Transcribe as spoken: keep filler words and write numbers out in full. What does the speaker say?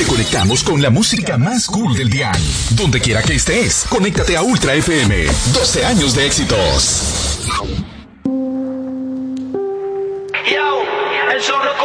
Te conectamos con la música más cool del dial. Donde quiera que estés, conéctate a Ultra F M. doce años de éxitos. Yo, el zorro